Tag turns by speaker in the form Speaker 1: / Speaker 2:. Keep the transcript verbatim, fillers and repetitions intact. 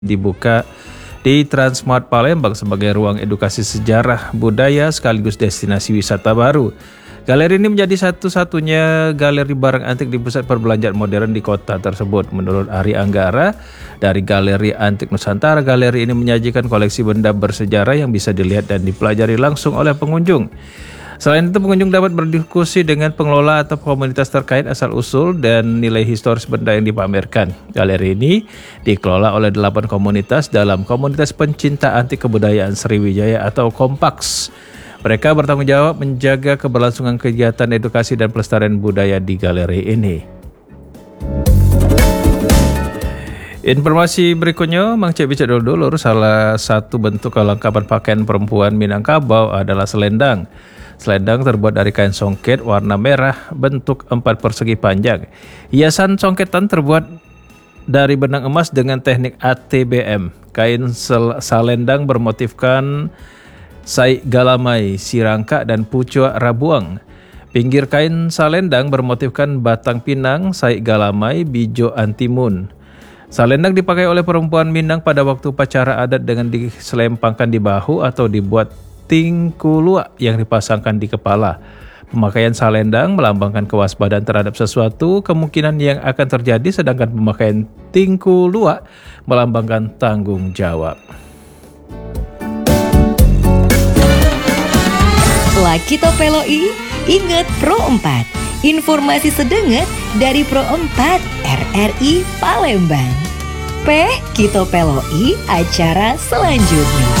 Speaker 1: dibuka di Transmart Palembang sebagai ruang edukasi sejarah budaya sekaligus destinasi wisata baru. Galeri ini menjadi satu-satunya galeri barang antik di pusat perbelanjaan modern di kota tersebut. Menurut Ari Anggara dari Galeri Antik Nusantara, galeri ini menyajikan koleksi benda bersejarah yang bisa dilihat dan dipelajari langsung oleh pengunjung. Selain itu, pengunjung dapat berdiskusi dengan pengelola atau komunitas terkait asal-usul dan nilai historis benda yang dipamerkan. Galeri ini dikelola oleh delapan komunitas dalam Komunitas Pencinta Antik Kebudayaan Sriwijaya atau Kompaks. Mereka bertanggung jawab menjaga keberlangsungan kegiatan edukasi dan pelestarian budaya di galeri ini. Informasi berikutnya, Mang Cek bicara dulu, salah satu bentuk kelengkapan pakaian perempuan Minangkabau adalah selendang. Selendang terbuat dari kain songket warna merah bentuk empat persegi panjang. Hiasan songketan terbuat dari benang emas dengan teknik A T B M. Kain salendang bermotifkan sai galamai, sirangka, dan pucuk rabuang. Pinggir kain salendang bermotifkan batang pinang, sai galamai, bijo antimun. Salendang dipakai oleh perempuan Minang pada waktu upacara adat dengan diselempangkan di bahu atau dibuat tingkulua yang dipasangkan di kepala. Pemakaian salendang melambangkan kewaspadaan terhadap sesuatu kemungkinan yang akan terjadi, sedangkan pemakaian tingkulua melambangkan tanggung jawab.
Speaker 2: Lakito Peloi, ingat Pro empat. Informasi sedenget dari Pro empat R R I Palembang. Peh Kito Peloi acara selanjutnya.